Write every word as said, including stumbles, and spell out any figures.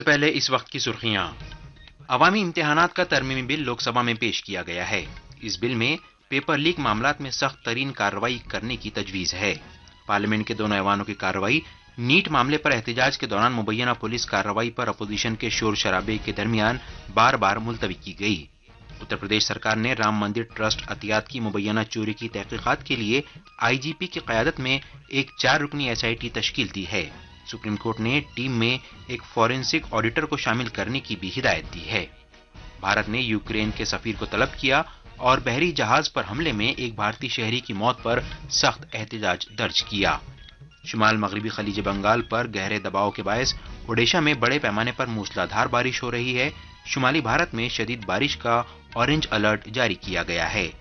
पहले इस वक्त की सुर्खियां। अवामी इम्तिहानात का तरमीमी बिल लोकसभा में पेश किया गया है। इस बिल में पेपर लीक मामलात में सख्त तरीन कार्रवाई करने की तजवीज है। पार्लियामेंट के दोनों ऐवानों की कार्रवाई नीट मामले पर एहतजाज के दौरान मुबैना पुलिस कार्रवाई पर अपोजिशन के शोर शराबे के दरमियान बार बार मुलतवी की गई। उत्तर प्रदेश सरकार ने राम मंदिर ट्रस्ट अतियात की मुबैना चोरी की तहकीकात के लिए आईजीपी की क़यादत में एक चार रुकनी एसआईटी तश्कील दी है। सुप्रीम कोर्ट ने टीम में एक फॉरेंसिक ऑडिटर को शामिल करने की भी हिदायत दी है। भारत ने यूक्रेन के सफीर को तलब किया और बहरी जहाज पर हमले में एक भारतीय शहरी की मौत पर सख्त एहतजाज दर्ज किया। शुमाल मगरबी खलीज बंगाल पर गहरे दबाव के बायस ओडिशा में बड़े पैमाने पर मूसलाधार बारिश हो रही है। शुमाली भारत में शदीद बारिश का ऑरेंज अलर्ट जारी किया गया है।